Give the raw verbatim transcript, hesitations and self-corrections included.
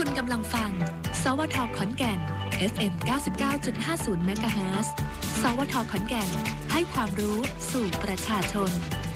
กำลังฟังสวทขอนแก่น เอฟ เอ็ม เก้าสิบเก้าจุดห้าศูนย์ เมกะเฮิรตซ์ สวทขอนแก่นให้ความรู้สู่ประชาชน